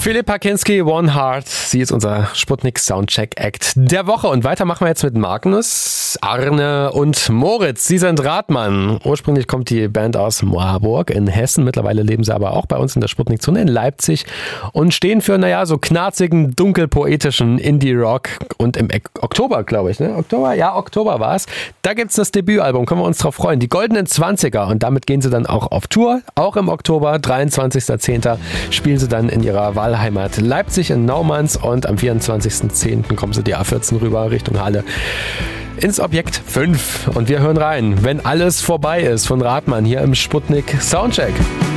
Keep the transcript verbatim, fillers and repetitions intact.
Philippa Kinski, One Heart. Sie ist unser Sputnik Soundcheck Act der Woche. Und weiter machen wir jetzt mit Magnus, Arne und Moritz. Sie sind Radmann. Ursprünglich kommt die Band aus Marburg in Hessen. Mittlerweile leben sie aber auch bei uns in der Sputnik-Zone in Leipzig und stehen für, naja, so knarzigen, dunkelpoetischen Indie-Rock. Und im Oktober, glaube ich, ne? Oktober? Ja, Oktober war es. Da gibt es das Debütalbum. Können wir uns drauf freuen. Die Goldenen Zwanziger. Und damit gehen sie dann auch auf Tour. Auch im Oktober, dreiundzwanzigster zehnter spielen sie dann in ihrer Wahlheimat Leipzig in Naumanns und am vierundzwanzigsten zehnten kommen sie die A vierzehn rüber Richtung Halle ins Objekt fünf. Und wir hören rein, wenn alles vorbei ist von Radmann hier im Sputnik Soundcheck.